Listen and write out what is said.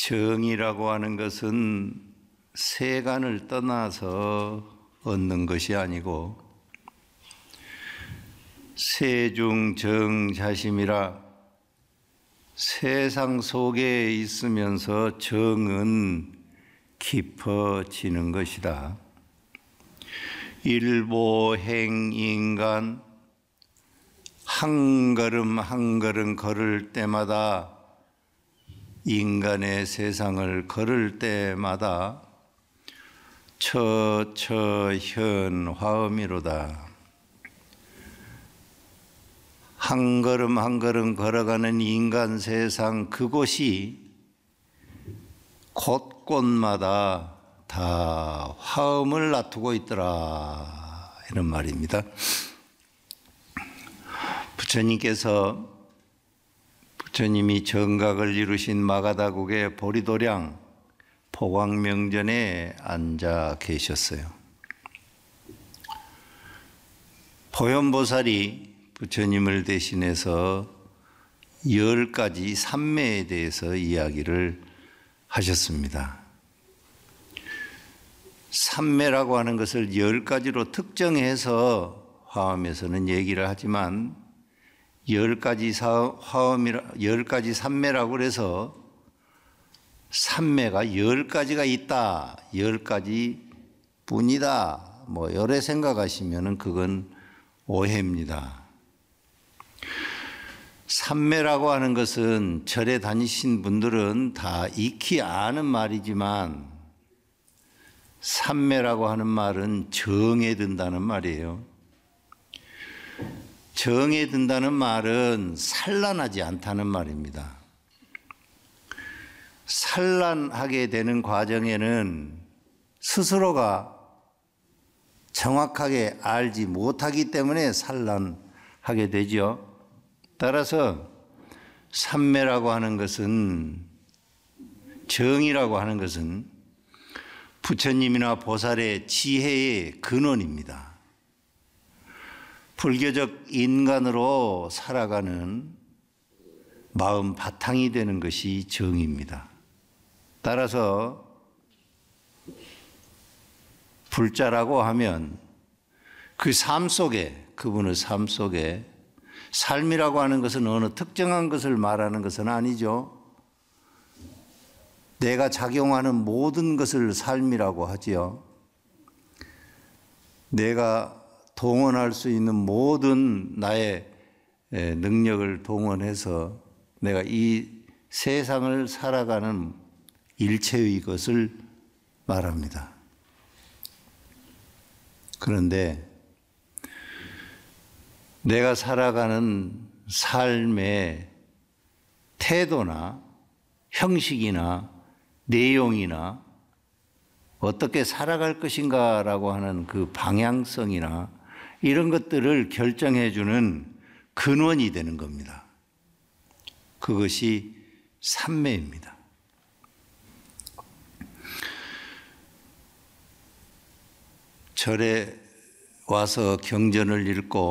정이라고 하는 것은 세간을 떠나서 얻는 것이 아니고 세중정자심이라 세상 속에 있으면서 정은 깊어지는 것이다. 일보행인간 한 걸음 한 걸음 걸을 때마다 인간의 세상을 걸을 때마다 처처현화음이로다. 한 걸음 한 걸음 걸어가는 인간 세상 그곳이 곳곳마다 다 화음을 놔두고 있더라 이런 말입니다. 부처님이 정각을 이루신 마가다국의 보리도량 포광명전에 앉아 계셨어요. 보현보살이 부처님을 대신해서 10가지 삼매에 대해서 이야기를 하셨습니다. 삼매라고 하는 것을 10가지로 특정해서 화엄에서는 얘기를 하지만 10가지 삼매라고 해서 삼매가 10가지가 있다, 10가지 뿐이다, 여러 생각하시면 그건 오해입니다. 삼매라고 하는 것은 절에 다니신 분들은 다 익히 아는 말이지만 삼매라고 하는 말은 정에 든다는 말이에요. 정에 든다는 말은 산란하지 않다는 말입니다. 산란하게 되는 과정에는 스스로가 정확하게 알지 못하기 때문에 산란하게 되죠. 따라서 삼매라고 하는 것은, 정이라고 하는 것은 부처님이나 보살의 지혜의 근원입니다. 불교적 인간으로 살아가는 마음 바탕이 되는 것이 정입니다. 따라서 불자라고 하면 그 삶 속에, 그분의 삶 속에, 삶이라고 하는 것은 어느 특정한 것을 말하는 것은 아니죠. 내가 작용하는 모든 것을 삶이라고 하지요. 내가 동원할 수 있는 모든 나의 능력을 동원해서 내가 이 세상을 살아가는 일체의 것을 말합니다. 그런데 내가 살아가는 삶의 태도나 형식이나 내용이나 어떻게 살아갈 것인가라고 하는 그 방향성이나 이런 것들을 결정해 주는 근원이 되는 겁니다. 그것이 삼매입니다. 절에 와서 경전을 읽고